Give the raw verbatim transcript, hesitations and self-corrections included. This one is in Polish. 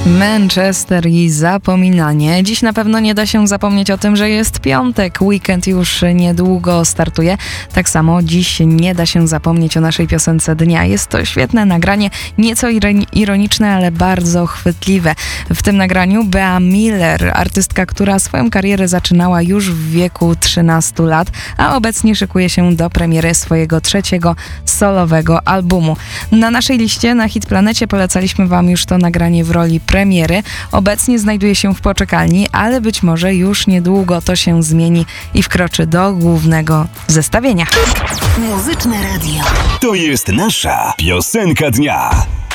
Manchester i zapominanie. Dziś na pewno nie da się zapomnieć o tym, że jest piątek. Weekend już niedługo startuje. Tak samo dziś nie da się zapomnieć o naszej piosence dnia. Jest to świetne nagranie, nieco ironiczne, ale bardzo chwytliwe. W tym nagraniu Bea Miller, artystka, która swoją karierę zaczynała już w wieku trzynastu lat, a obecnie szykuje się do premiery swojego trzeciego solowego albumu. Na naszej liście na Hit Planecie polecaliśmy wam już to nagranie w roli premiery. Obecnie znajduje się w poczekalni, ale być może już niedługo to się zmieni i wkroczy do głównego zestawienia. Muzyczne Radio. To jest nasza piosenka dnia.